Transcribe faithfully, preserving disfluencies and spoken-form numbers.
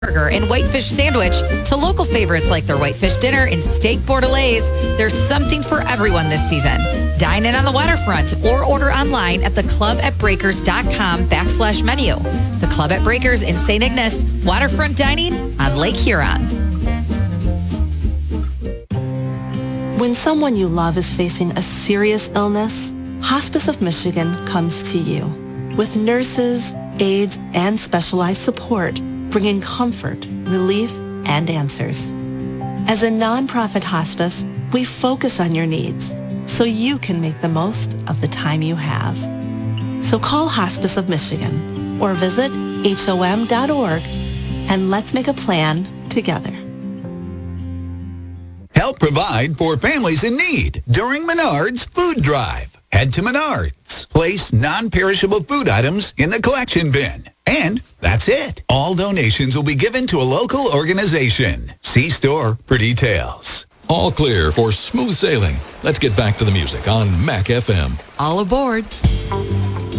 burger and whitefish sandwich to local favorites like their whitefish dinner and steak bordelaise, there's something for everyone this season. Dine in on the waterfront or order online at theclubатbreakers.com backslash menu. The Club at Breakers in Saint Ignace, waterfront dining on Lake Huron. When someone you love is facing a serious illness, Hospice of Michigan comes to you with nurses, aides, and specialized support, bringing comfort, relief, and answers. As a nonprofit hospice, we focus on your needs so you can make the most of the time you have. So call Hospice of Michigan or visit H O M dot org and let's make a plan together. Help provide for families in need during Menards Food Drive. Head to Menards, place non-perishable food items in the collection bin. And that's it. All donations will be given to a local organization. See store for details. All clear for smooth sailing. Let's get back to the music on Mac F M. All aboard.